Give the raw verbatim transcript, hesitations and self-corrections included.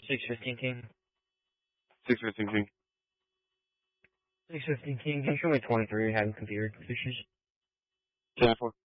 six fifteen King. six fifteen King. six fifteen King, can you show me twenty-three having computer issues? ten four.